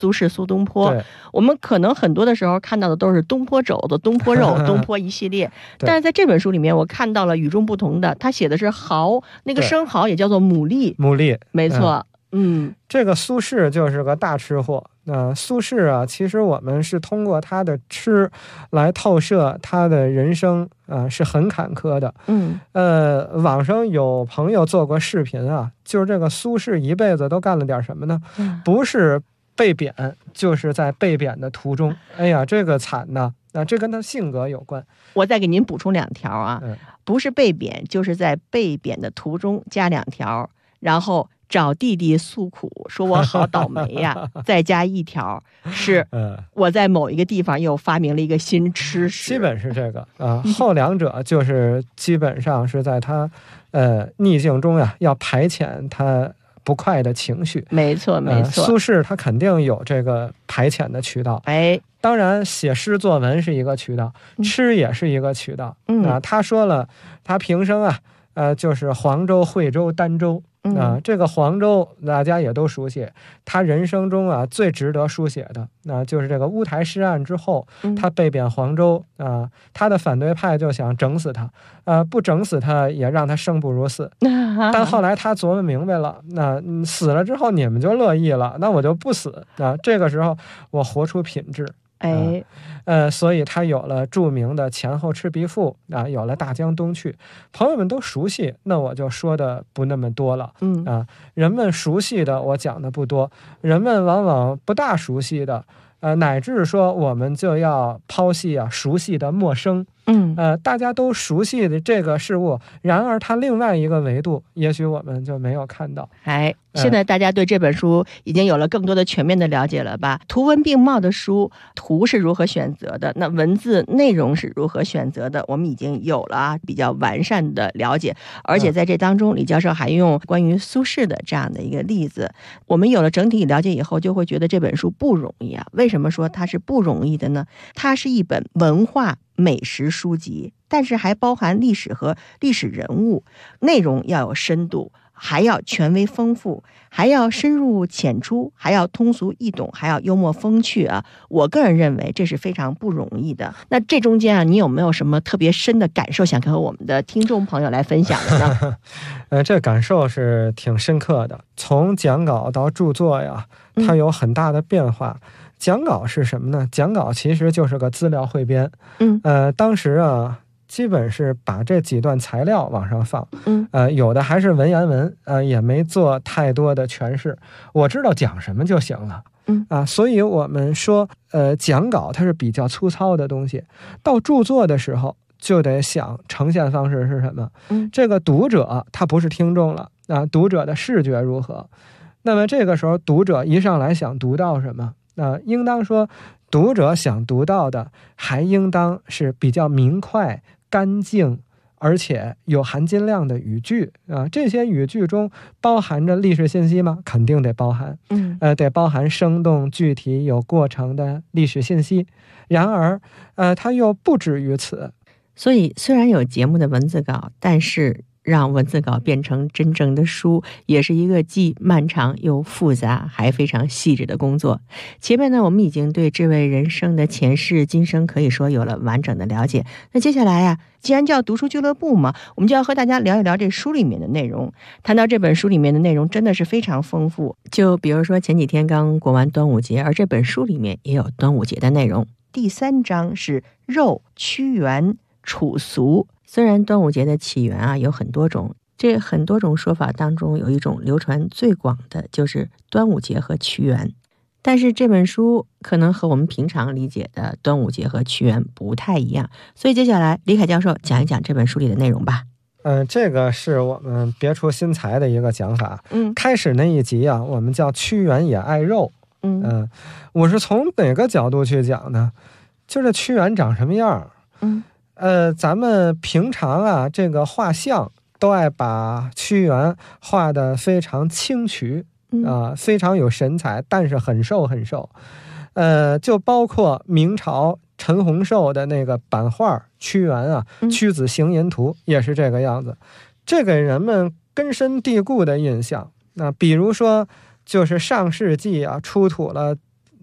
苏轼、苏东坡，我们可能很多的时候看到的都是东坡肘子、东坡肉、东坡一系列，但是在这本书里面，我看到了与众不同的，他写的是蚝，那个生蚝也叫做牡蛎，没错。 这个苏轼就是个大吃货。苏轼啊，其实我们是通过他的吃来透射他的人生是很坎坷的。网上有朋友做过视频啊，就是这个苏轼一辈子都干了点什么呢？不是被贬，就是在被贬的途中。哎呀，这个惨呐！这跟他性格有关。 我再给您补充2条啊，不是被贬，就是在被贬的途中加2条，然后找弟弟诉苦，说我好倒霉呀。再加1条是我在某一个地方又发明了一个新吃食， 基本是这个后2者就是基本上是在他逆境中呀，要排遣他不快的情绪。 没错没错， 苏轼他肯定有这个排遣的渠道。当然写诗作文是一个渠道，吃也是一个渠道。他说了，他平生就是黄州、惠州、儋州。这个黄州大家也都熟悉，他人生中最值得书写的就是这个乌台诗案之后，他被贬黄州他的反对派就想整死他，不整死他也让他生不如死。但后来他琢磨明白了，死了之后你们就乐意了，那我就不死这个时候我活出品质。所以他有了著名的前后赤壁赋有了大江东去，朋友们都熟悉，那我就说的不那么多了。人们熟悉的我讲的不多，人们往往不大熟悉的乃至说我们就要剖析熟悉的陌生。大家都熟悉的这个事物，然而它另外一个维度也许我们就没有看到。 现在大家对这本书已经有了更多的全面的了解了吧？图文并茂的书，图是如何选择的，那文字内容是如何选择的，我们已经有了比较完善的了解。而且在这当中，李教授还用关于苏轼的这样的一个例子，我们有了整体了解以后，就会觉得这本书不容易啊。为什么说它是不容易的呢？它是一本文化美食书籍，但是还包含历史和历史人物，内容要有深度，还要权威丰富，还要深入浅出，还要通俗易懂，还要幽默风趣啊！我个人认为这是非常不容易的。那这中间你有没有什么特别深的感受想和我们的听众朋友来分享的呢？这感受是挺深刻的。从讲稿到著作呀，它有很大的变化。讲稿是什么呢？讲稿其实就是个资料汇编。当时基本是把这几段材料往上放。有的还是文言文，也没做太多的诠释。我知道讲什么就行了。所以我们说，讲稿它是比较粗糙的东西。到著作的时候，就得想呈现方式是什么。这个读者他不是听众了读者的视觉如何？那么这个时候，读者一上来想读到什么？应当说，读者想读到的还应当是比较明快、干净，而且有含金量的语句这些语句中包含着历史信息吗？肯定得包含。得包含生动、具体、有过程的历史信息。然而，它又不止于此。 所以，虽然有节目的文字稿，但是让文字稿变成真正的书，也是一个既漫长又复杂还非常细致的工作。前面呢，我们已经对这位人生的前世今生可以说有了完整的了解。那接下来既然叫读书俱乐部嘛，我们就要和大家聊一聊这书里面的内容。谈到这本书里面的内容真的是非常丰富，就比如说前几天刚过完端午节，而这本书里面也有端午节的内容。第3章是肉、屈原、楚俗。虽然端午节的起源有很多种，这很多种说法当中有一种流传最广的就是端午节和屈原，但是这本书可能和我们平常理解的端午节和屈原不太一样，所以接下来李凯教授讲一讲这本书里的内容吧。 这个是我们别出心裁的一个讲法。开始那一集我们叫屈原也爱肉。我是从哪个角度去讲呢？就是屈原长什么样。咱们平常这个画像都爱把屈原画得非常清癯非常有神采，但是很瘦很瘦。就包括明朝陈洪寿的那个版画屈原屈子行吟图也是这个样子，这给人们根深蒂固的印象。比如说就是上世纪出土了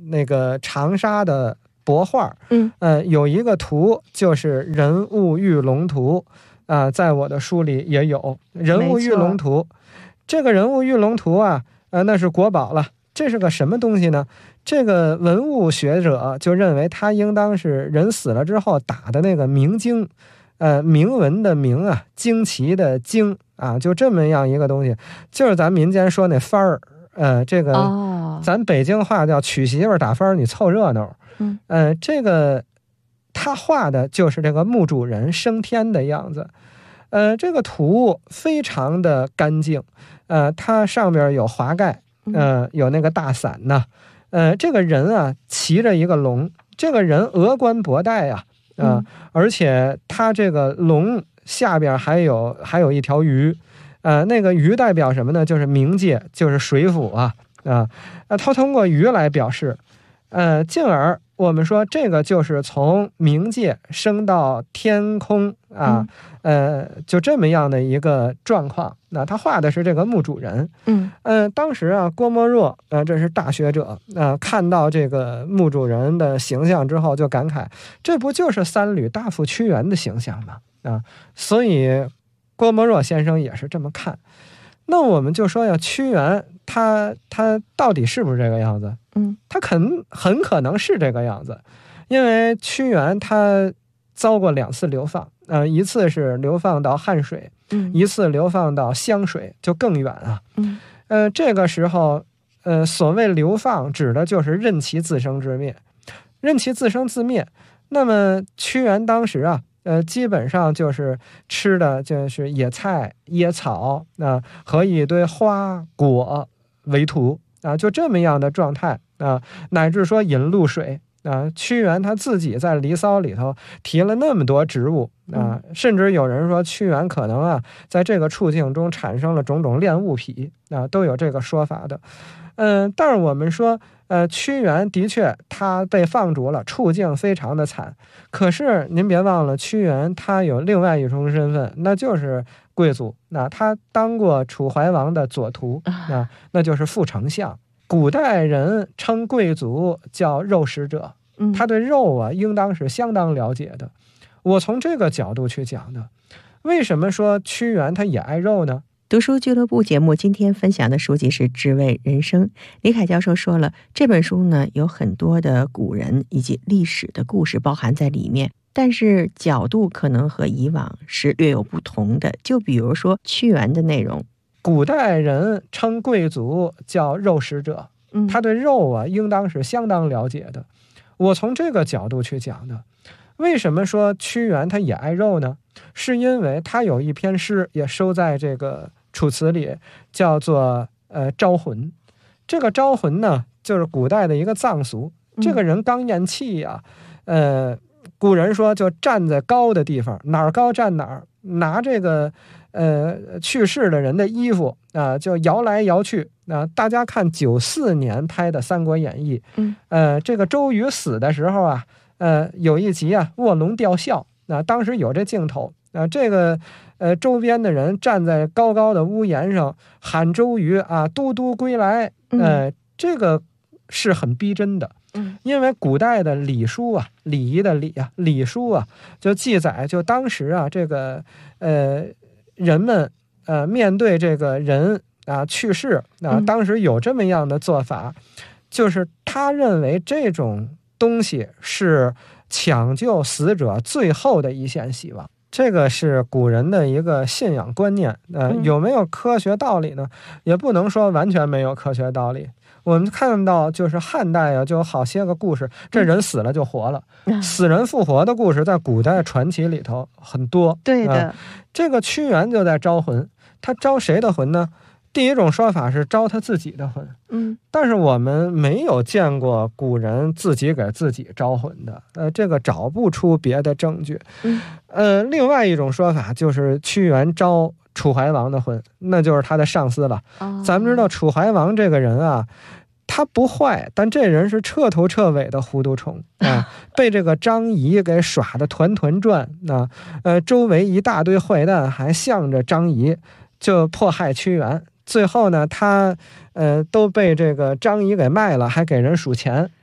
那个长沙的帛画，有一个图就是人物玉龙图在我的书里也有人物玉龙图。这个人物玉龙图啊，那是国宝了。这是个什么东西呢？这个文物学者就认为它应当是人死了之后打的那个明经，铭文的铭啊，旌旗的旌啊，就这么样一个东西，就是咱民间说那幡儿，这个咱北京话叫娶媳妇打幡儿，你凑热闹。这个他画的就是这个墓主人升天的样子。这个图非常的干净，它上边有华盖，有那个大伞呢。这个人啊骑着一个龙，这个人额冠博带啊，而且他这个龙下边还有一条鱼，那个鱼代表什么呢？就是冥界，就是水府啊，他通过鱼来表示，进而我们说这个就是从冥界升到天空啊，就这么样的一个状况。那他画的是这个墓主人，当时啊，郭沫若这是大学者看到这个墓主人的形象之后，就感慨，这不就是三闾大夫屈原的形象吗？所以郭沫若先生也是这么看。那我们就说呀，屈原他到底是不是这个样子？他很可能是这个样子，因为屈原他遭过2次流放，一次是流放到汉水，一次流放到湘水，就更远啊。这个时候，所谓流放指的就是任其自生自灭，任其自生自灭。那么屈原当时啊，基本上就是吃的就是野菜、野草和一堆花果为徒就这么样的状态乃至说饮露水屈原他自己在《离骚》里头提了那么多植物甚至有人说屈原可能在这个处境中产生了种种恋物癖都有这个说法的。但是我们说屈原的确他被放逐了，处境非常的惨，可是您别忘了屈原他有另外一重身份，那就是贵族，他当过楚怀王的左徒那就是副丞相。古代人称贵族叫肉食者，他对肉应当是相当了解的。我从这个角度去讲的。为什么说屈原他也爱肉呢？ 读书俱乐部节目今天分享的书籍是《知味人生》。李凯教授说了，这本书呢有很多的古人以及历史的故事包含在里面，但是角度可能和以往是略有不同的。就比如说屈原的内容， 古代人称贵族叫肉食者，他对肉应当是相当了解的。我从这个角度去讲的。为什么说屈原他也爱肉呢？是因为他有一篇诗也收在这个楚辞里，叫做招魂。这个招魂呢，就是古代的一个葬俗。这个人刚咽气古人说就站在高的地方，哪儿高站哪儿，拿这个去世的人的衣服就摇来摇去大家看94年拍的《三国演义》，这个周瑜死的时候有一集卧龙吊孝，当时有这镜头这个周边的人站在高高的屋檐上喊周瑜都督归来，这个是很逼真的。因为古代的礼书礼仪的礼书就记载，就当时这个人们面对这个人去世当时有这么样的做法，就是他认为这种东西是抢救死者最后的一线希望。这个是古人的一个信仰观念有没有科学道理呢？也不能说完全没有科学道理。我们看到就是汉代就有好些个故事，这人死了就活了，死人复活的故事在古代传奇里头很多。 对的， 这个屈原就在招魂。他招谁的魂呢？第一种说法是招他自己的魂，但是我们没有见过古人自己给自己招魂的，这个找不出别的证据。另外一种说法就是屈原招楚怀王的魂，那就是他的上司了。咱们知道楚怀王这个人他不坏，但这人是彻头彻尾的糊涂虫被这个张仪给耍得团团转周围一大堆坏蛋还向着张仪就迫害屈原。最后呢，他都被这个张仪给卖了，还给人数钱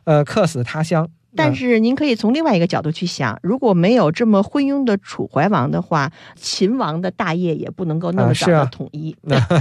客死他乡。 但是您可以从另外一个角度去想，如果没有这么昏庸的楚怀王的话，秦王的大业也不能够那么早的统一。